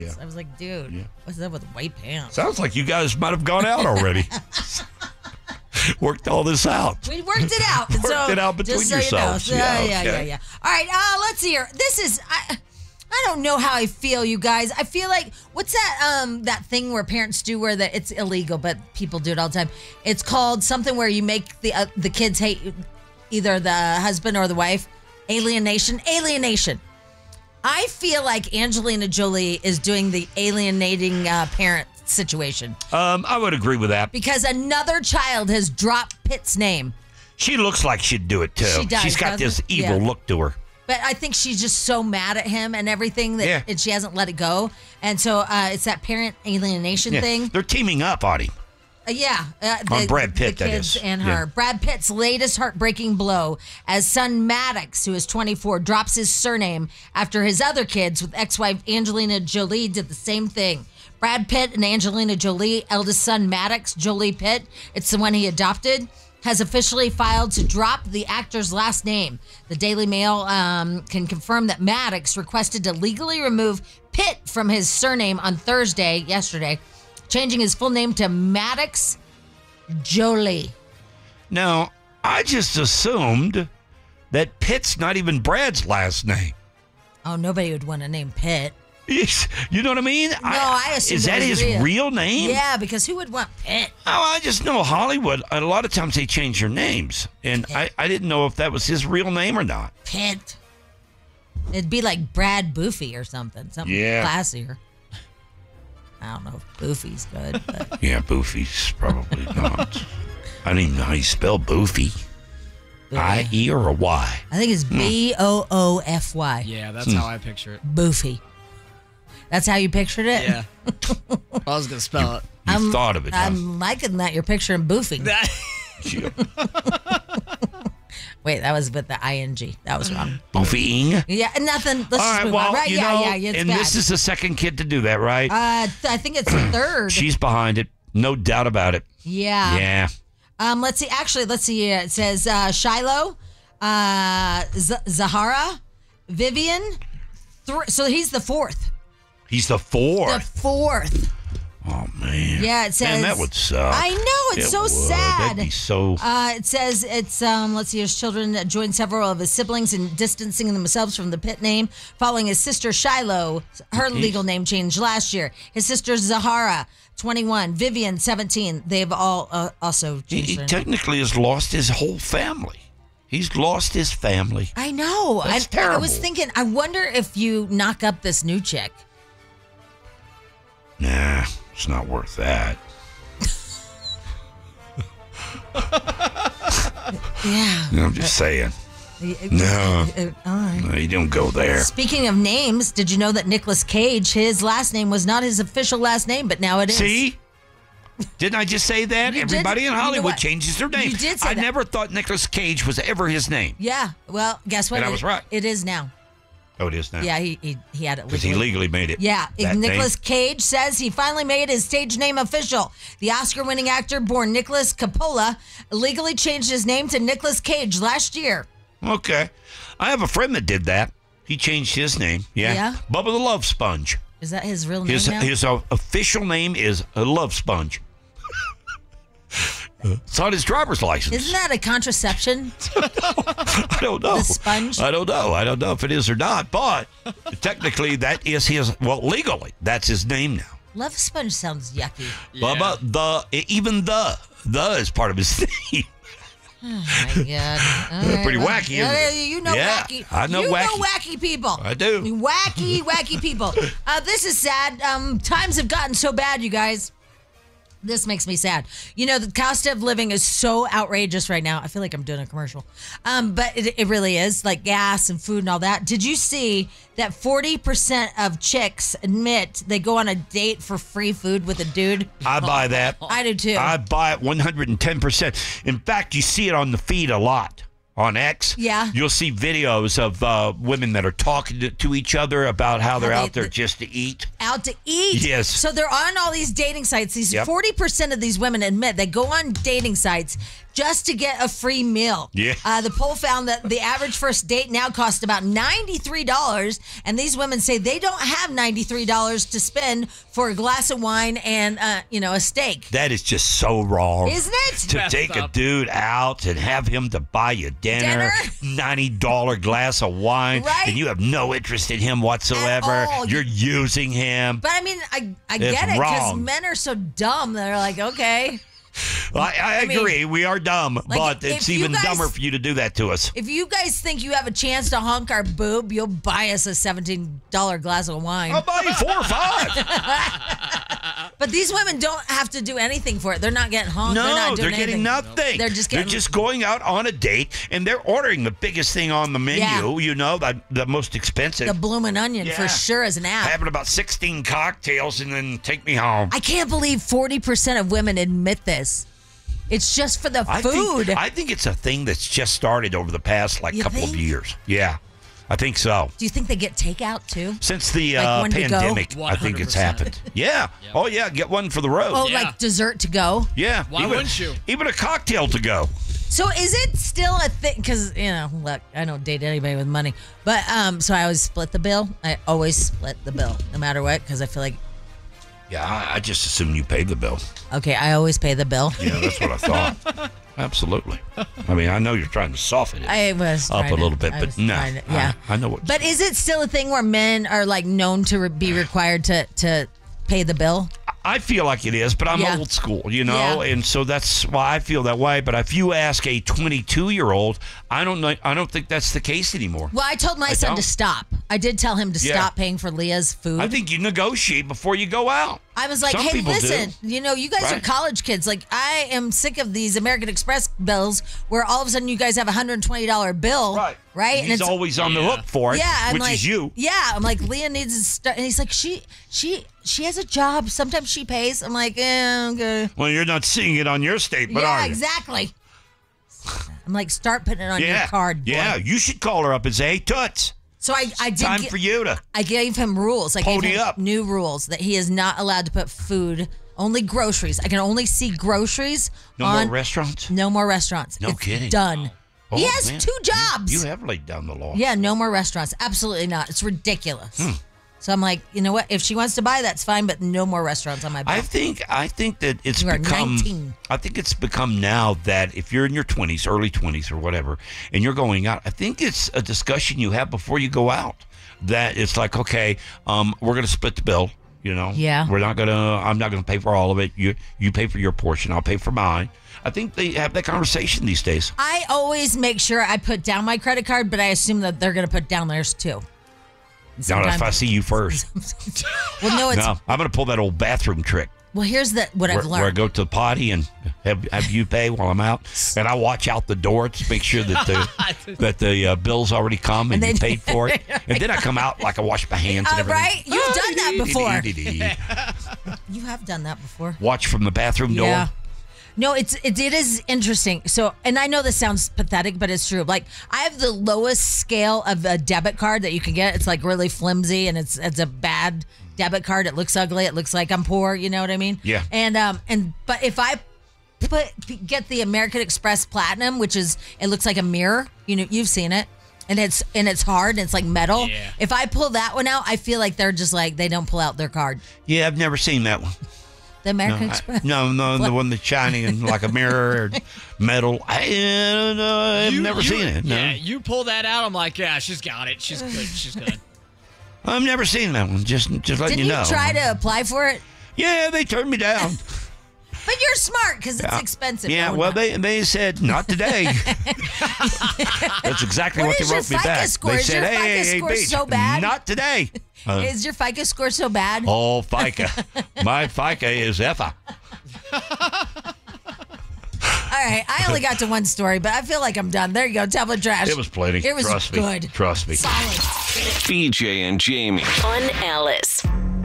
Yeah. I was like, dude, what's up with white pants? Sounds like you guys might have gone out already. Worked all this out. We worked it out. Worked it out between yourselves. You know. Yeah. All right, let's see here. This is I don't know how I feel, you guys. I feel like what's that thing where parents do where it's illegal, but people do it all the time. It's called something where you make the kids hate either the husband or the wife. Alienation. I feel like Angelina Jolie is doing the alienating parent situation. I would agree with that. Because another child has dropped Pitt's name. She looks like she'd do it too. She does, She's got this evil look to her. But I think she's just so mad at him and everything that and she hasn't let it go. And so it's that parent alienation thing. They're teaming up on him. On Brad Pitt, the kids and her. Brad Pitt's latest heartbreaking blow as son Maddox, who is 24, drops his surname after his other kids with ex-wife Angelina Jolie did the same thing. Brad Pitt and Angelina Jolie, eldest son Maddox Jolie Pitt, it's the one he adopted, has officially filed to drop the actor's last name. The Daily Mail can confirm that Maddox requested to legally remove Pitt from his surname on yesterday, changing his full name to Maddox Jolie. Now, I just assumed that Pitt's not even Brad's last name. Oh, nobody would want to name Pitt. You know what I mean? No, I assume is that his real name? Yeah, because who would want Pitt? Oh, I just know Hollywood. A lot of times they change their names, and I didn't know if that was his real name or not. Pitt. It'd be like Brad Boofy or something classier. I don't know if Boofy's good. But. Yeah, Boofy's probably not. I don't even know how you spell Boofy. I-E or a Y? I think it's Boofy. Yeah, that's how I picture it. Boofy. That's how you pictured it? Yeah. I was going to spell it. You thought of it, huh? I'm liking that you're picturing boofing. Wait, that was with the ing. That was wrong. Boofing? Yeah, nothing. Let's just right, move well, on. Right? Yeah. It's and bad. this is the second kid to do that, right? I think it's the third. She's behind it. No doubt about it. Yeah. Yeah. Let's see. Actually, let's see. It says Shiloh, Zahara, Vivian. So he's the fourth. He's the fourth. The fourth. Oh, man. Yeah, it says. Man, that would suck. I know. It's so sad. That'd be so. It says it's, let's see, his children joined several of his siblings in distancing themselves from the Pitt name following his sister Shiloh. Her legal name changed last year. His sister Zahara, 21. Vivian, 17. They've all also changed He their name. technically has lost his whole family. He's lost his family. I know. That's terrible. I was thinking, I wonder if you knock up this new chick. Nah, it's not worth that. Yeah. I'm just saying. No. No, you don't go there. Speaking of names, did you know that Nicolas Cage, his last name was not his official last name, but now it is? See? Didn't I just say that? You Everybody did. in You know Hollywood what? changes their name. You did say I that. never thought Nicolas Cage was ever his name. Yeah. Well, guess what? And I was right. It is now. Oh, it is now? Yeah, he had it Because he legally made it. Yeah, that Nicolas name. Cage says he finally made his stage name official. The Oscar-winning actor born Nicholas Coppola legally changed his name to Nicolas Cage last year. Okay. I have a friend that did that. He changed his name. Yeah. Bubba the Love Sponge. Is that his real name now? His official name is a Love Sponge. It's on his driver's license. Isn't that a contraception? I don't know. The sponge? I don't know. I don't know if it is or not, but technically that is his, legally, that's his name now. Love sponge sounds yucky. Yeah. Bubba, even the is part of his name. Oh my God. Pretty wacky, isn't it? You know wacky. I know you wacky. know wacky people. I do. Wacky people. This is sad. Times have gotten so bad, you guys. This makes me sad. You know, the cost of living is so outrageous right now. I feel like I'm doing a commercial. But it really is, like gas and food and all that. Did you see that 40% of chicks admit they go on a date for free food with a dude? I buy that. I do too. I buy it 110%. In fact, you see it on the feed a lot. on X, Yeah. you'll see videos of women that are talking to each other about how they're out there just to eat. Out to eat. Yes. So they're on all these dating sites. These 40% of these women admit they go on dating sites just to get a free meal. Yeah. The poll found that the average first date now costs about $93, and these women say they don't have $93 to spend for a glass of wine and a steak. That is just so wrong. Isn't it? To Messed take a up. dude out and have him to buy you dinner, $90 glass of wine, Right? and you have no interest in him whatsoever. At all. You're using him. But I mean, I It's get it because wrong. men are so dumb. They're like, okay. I mean, agree. We are dumb, but if it's you even guys- dumber for you to do that to us. If you guys think you have a chance to honk our boob, you'll buy us a $17 glass of wine. I'll buy you 4 or 5. But these women don't have to do anything for it. They're not getting honked. they're No, not they're doing getting anything. nothing. They're just going out on a date, and they're ordering the biggest thing on the menu. Yeah. You know, the most expensive. the bloomin' onion Yeah. for sure as an app. Having about 16 cocktails and then take me home. I can't believe 40% of women admit this. It's just for the food. I think it's a thing that's just started over the past You couple of think? years. Yeah, I think so. Do you think they get takeout too? Since the Like when to go? pandemic, I think it's 100%. happened. Yeah. Oh, yeah. Get one for the road. Oh, Yeah. like dessert to go? Yeah. Why wouldn't you? Even a cocktail to go. So is it still a thing? Because, look, I don't date anybody with money. But so I always split the bill. I always split the bill no matter what because I feel like, Yeah, I just assumed you paid the bill. okay, I always pay the bill. Yeah, that's what I thought. Absolutely. I mean, I know you're trying to soften it I was up trying a to- little bit, I but was no. trying to- yeah. I know what. But is it still a thing where men are like known to be required to pay the bill? I feel like it is, but I'm Yeah. old school, you know, Yeah. and so that's why I feel that way. But if you ask a 22-year-old, I don't know. I don't think that's the case anymore. Well, I told my son to don't. stop. I did tell him to Yeah. stop paying for Leah's food. I think you negotiate before you go out. I was like, Some hey, people listen, do. you guys are Right. college kids. Like, I am sick of these American Express bills where all of a sudden you guys have a $120 bill. Right? And he's always on the hook for it, yeah, I'm which like, is you. Yeah, I'm like, Leah needs to start. And he's like, she has a job. Sometimes she pays. I'm like, okay. Well, you're not seeing it on your statement, Yeah, are you? exactly. I'm like, start putting it on Yeah. your card, boy. Yeah, you should call her up and say, hey, Toots, So I did. time for you to. I gave him rules. I gave Pony him up. new rules that he is not allowed to put food, only groceries. I can only see groceries No on more restaurants? No more restaurants. No It's kidding. Done. Oh, he has man. 2 jobs. You have laid down the law. Yeah, no more restaurants. Absolutely not. It's ridiculous. Hmm. So I'm like, you know what? If she wants to buy, that's fine, but no more restaurants on my bill. I think that it's You are become 19. I think it's become now that if you're in your 20s, early 20s or whatever, and you're going out, I think it's a discussion you have before you go out. That it's like, okay, we're going to split the bill, you know. Yeah. I'm not going to pay for all of it. You pay for your portion, I'll pay for mine. I think they have that conversation these days. I always make sure I put down my credit card, but I assume that they're going to put down theirs too. Not if Sometimes- I see you first. Well, no, it's No, I'm going to pull that old bathroom trick. well. Here's what I've Where I learned. go to the potty and have you pay while I'm out, and I watch out the door to make sure that the bill's already come and And you then- paid for it, and then I come out like I wash my hands and everything. Right? You've done that before. You have done that before. Watch from the bathroom door. Yeah. No, it is interesting. So, and I know this sounds pathetic, but it's true. Like, I have the lowest scale of a debit card that you can get. It's like really flimsy, and it's a bad debit card. It looks ugly. It looks like I'm poor. You know what I mean? Yeah. But if I get the American Express Platinum, which is it looks like a mirror. You know, you've seen it. And it's hard and it's like metal. Yeah. If I pull that one out, I feel like they're just like they don't pull out their card. Yeah, I've never seen that one. The American Express. No, the one that's shiny and like a mirror or metal. I've never seen it. No. Yeah, you pull that out, I'm like, yeah, she's got it. She's good. She's good. I've never seen that one. Just letting Didn't you you know. try to apply for it? Yeah, they turned me down. But you're smart because it's expensive. Yeah, No, well, not. they said not today. That's exactly What what is they your wrote me FICO back. score? They Is your said, FICO hey, score Beach, so bad? not today. Is your FICO score so bad? Oh, FICA. My FICA is EFA. All right, I only got to one story, but I feel like I'm done. There you go, tablet trash. It was plenty. It was Trust me. good. Trust me. Solid. BJ and Jamie. On Alice.